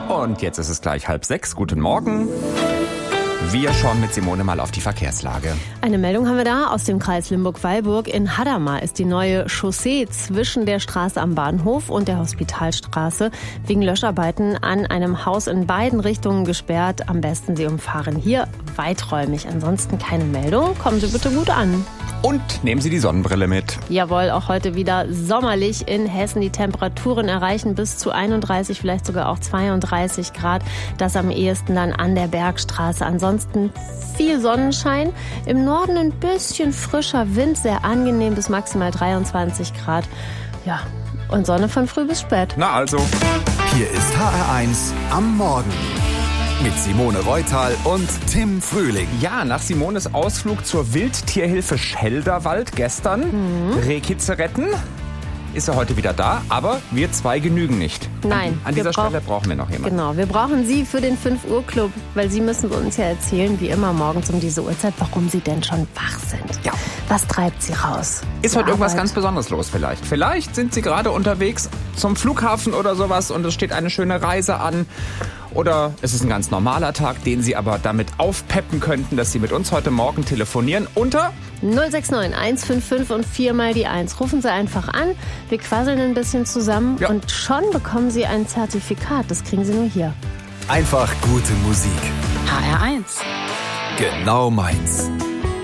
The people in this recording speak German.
Und jetzt ist es gleich 5:30. Guten Morgen. Wir schauen mit Simone mal auf die Verkehrslage. Eine Meldung haben wir da aus dem Kreis Limburg-Weilburg. In Hadamar ist die neue Chaussee zwischen der Straße am Bahnhof und der Hospitalstraße wegen Löscharbeiten an einem Haus in beiden Richtungen gesperrt. Am besten Sie umfahren hier weiträumig. Ansonsten keine Meldung. Kommen Sie bitte gut an. Und nehmen Sie die Sonnenbrille mit. Jawohl, auch heute wieder sommerlich in Hessen. Die Temperaturen erreichen bis zu 31, vielleicht sogar auch 32 Grad. Das am ehesten dann an der Bergstraße. Ansonsten viel Sonnenschein. Im Norden ein bisschen frischer Wind, sehr angenehm bis maximal 23 Grad. Ja, und Sonne von früh bis spät. Na also. Hier ist HR1 am Morgen. Mit Simone Reutal und Tim Frühling. Ja, nach Simones Ausflug zur Wildtierhilfe Schelderwald gestern, Rehkitze retten, ist er heute wieder da, aber wir zwei genügen nicht. Nein. An dieser Stelle brauchen wir noch jemanden. Genau, wir brauchen Sie für den 5 Uhr Club, weil Sie müssen uns ja erzählen, wie immer morgens um diese Uhrzeit, warum Sie denn schon wach sind. Ja. Was treibt Sie raus? Ist heute irgendwas Arbeit? ganz Besonderes los vielleicht? Vielleicht sind Sie gerade unterwegs zum Flughafen oder sowas und es steht eine schöne Reise an. Oder es ist ein ganz normaler Tag, den Sie aber damit aufpeppen könnten, dass Sie mit uns heute Morgen telefonieren unter 069 155 und 4 mal die 1. Rufen Sie einfach an, wir quasseln ein bisschen zusammen und schon bekommen Sie ein Zertifikat. Das kriegen Sie nur hier. Einfach gute Musik. HR1. Genau meins.